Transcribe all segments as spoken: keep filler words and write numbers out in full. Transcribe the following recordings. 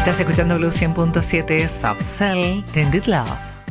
Estás escuchando Blue cien punto siete, Soft Cell, Tinted Love.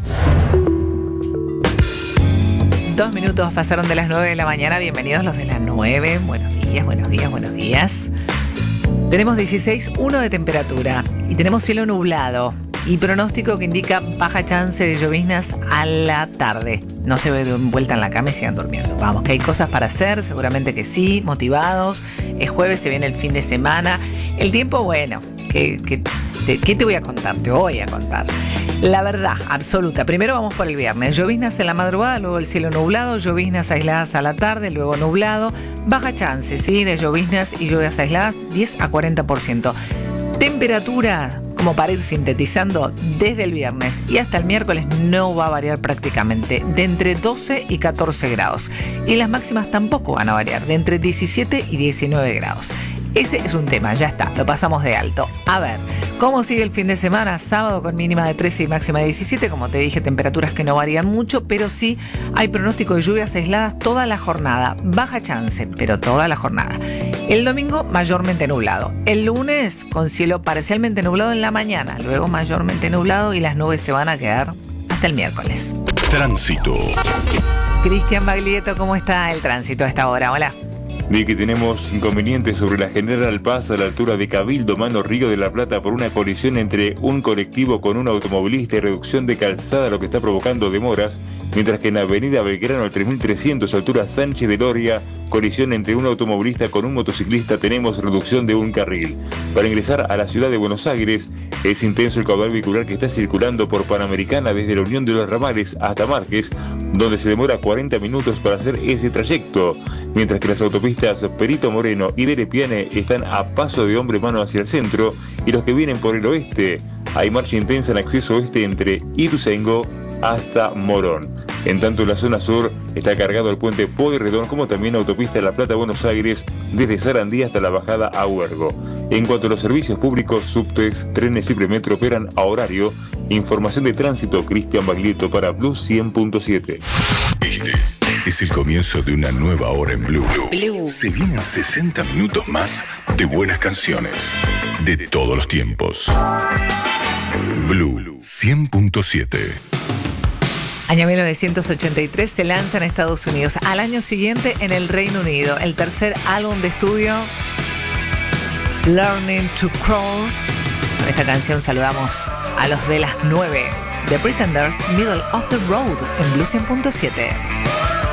Dos minutos pasaron de las nueve de la mañana. Bienvenidos los de las nueve. Buenos días, buenos días, buenos días. Tenemos dieciséis punto uno de temperatura y tenemos cielo nublado y pronóstico que indica baja chance de lloviznas a la tarde. No se den vuelta en la cama y sigan durmiendo. Vamos, que hay cosas para hacer, seguramente que sí, motivados. Es jueves, se viene el fin de semana. El tiempo, bueno, que, que, te, ¿qué te voy a contar? Te voy a contar. La verdad, absoluta. Primero vamos por el viernes. Lloviznas en la madrugada, luego el cielo nublado, lloviznas aisladas a la tarde, luego nublado. Baja chance, ¿sí? De lloviznas y lluvias aisladas, diez a cuarenta por ciento. Temperatura, como para ir sintetizando, desde el viernes y hasta el miércoles no va a variar prácticamente, de entre doce y catorce grados. Y las máximas tampoco van a variar, de entre diecisiete y diecinueve grados. Ese es un tema, ya está, lo pasamos de alto. A ver, ¿cómo sigue el fin de semana? Sábado con mínima de trece y máxima de diecisiete, como te dije, temperaturas que no varían mucho, pero sí hay pronóstico de lluvias aisladas toda la jornada. Baja chance, pero toda la jornada. El domingo mayormente nublado. El lunes con cielo parcialmente nublado en la mañana, luego mayormente nublado y las nubes se van a quedar hasta el miércoles. Tránsito. Cristian Baglietto, ¿cómo está el tránsito a esta hora? Hola. Vi que tenemos inconvenientes sobre la General Paz a la altura de Cabildo, Mano Río de la Plata, por una colisión entre un colectivo con un automovilista y reducción de calzada, lo que está provocando demoras, mientras que en Avenida Belgrano al tres mil trescientos, altura Sánchez de Loria, colisión entre un automovilista con un motociclista, tenemos reducción de un carril. Para ingresar a la ciudad de Buenos Aires, es intenso el caudal vehicular que está circulando por Panamericana desde la Unión de los Ramales hasta Márquez, donde se demora cuarenta minutos para hacer ese trayecto, mientras que las autopistas Perito Moreno y Delepiane están a paso de hombre mano hacia el centro, y los que vienen por el oeste, hay marcha intensa en acceso oeste entre Ituzaingó hasta Morón. En tanto, en la zona sur está cargado el puente Pueyrredón, como también autopista La Plata-Buenos Aires desde Sarandí hasta la bajada a Huergo. En cuanto a los servicios públicos, subtes, trenes y premetro operan a horario. Información de tránsito, Cristian Baglietto para Blue cien punto siete. Este es el comienzo de una nueva hora en Blue. Blue. Se vienen sesenta minutos más de buenas canciones de todos los tiempos. Blue cien punto siete. Año mil novecientos ochenta y tres se lanza en Estados Unidos. Al año siguiente en el Reino Unido. El tercer álbum de estudio, Learning to Crawl. Con esta canción saludamos a los de las nueve. The Pretenders, Middle of the Road en Blue cien punto siete.